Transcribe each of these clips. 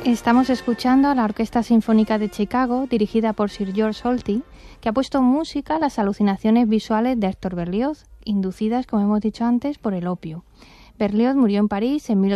Estamos escuchando a la Orquesta Sinfónica de Chicago, dirigida por Sir George Solti, que ha puesto música a las alucinaciones visuales de Hector Berlioz, inducidas, como hemos dicho antes, por el opio. Berlioz murió en París en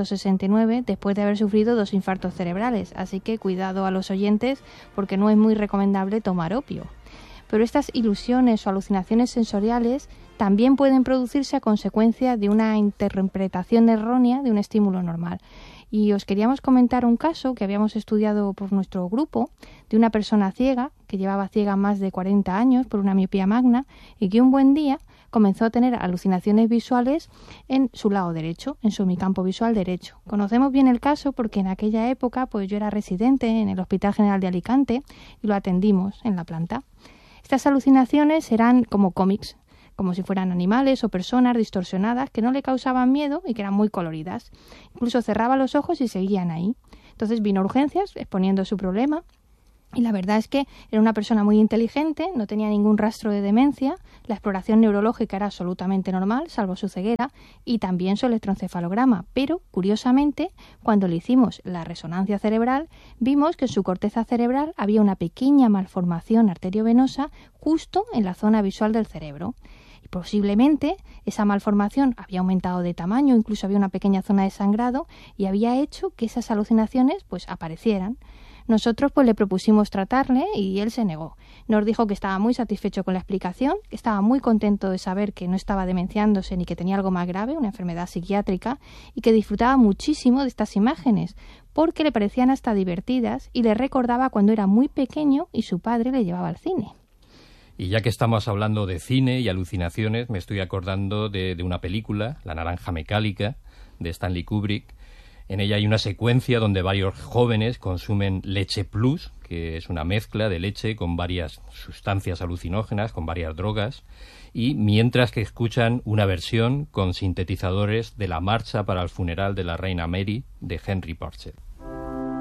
1869 después de haber sufrido 2 infartos cerebrales, así que cuidado a los oyentes porque no es muy recomendable tomar opio. Pero estas ilusiones o alucinaciones sensoriales también pueden producirse a consecuencia de una interpretación errónea de un estímulo normal. Y os queríamos comentar un caso que habíamos estudiado por nuestro grupo de una persona ciega, que llevaba ciega más de 40 años por una miopía magna y que un buen día comenzó a tener alucinaciones visuales en su lado derecho, en su hemicampo visual derecho. Conocemos bien el caso porque en aquella época pues yo era residente en el Hospital General de Alicante y lo atendimos en la planta. Estas alucinaciones eran como cómics, como si fueran animales o personas distorsionadas que no le causaban miedo y que eran muy coloridas. Incluso cerraba los ojos y seguían ahí. Entonces vino a urgencias exponiendo su problema y la verdad es que era una persona muy inteligente, no tenía ningún rastro de demencia, la exploración neurológica era absolutamente normal, salvo su ceguera, y también su electroencefalograma. Pero, curiosamente, cuando le hicimos la resonancia cerebral, vimos que en su corteza cerebral había una pequeña malformación arteriovenosa justo en la zona visual del cerebro. Y posiblemente esa malformación había aumentado de tamaño, incluso había una pequeña zona de sangrado y había hecho que esas alucinaciones pues aparecieran. Nosotros pues le propusimos tratarle y él se negó. Nos dijo que estaba muy satisfecho con la explicación, que estaba muy contento de saber que no estaba demenciándose ni que tenía algo más grave, una enfermedad psiquiátrica, y que disfrutaba muchísimo de estas imágenes, porque le parecían hasta divertidas y le recordaba cuando era muy pequeño y su padre le llevaba al cine. Y ya que estamos hablando de cine y alucinaciones, me estoy acordando de una película, La naranja mecánica, de Stanley Kubrick. En ella hay una secuencia donde varios jóvenes consumen leche plus, que es una mezcla de leche con varias sustancias alucinógenas, con varias drogas, y mientras que escuchan una versión con sintetizadores de la marcha para el funeral de la reina Mary de Henry Purcell.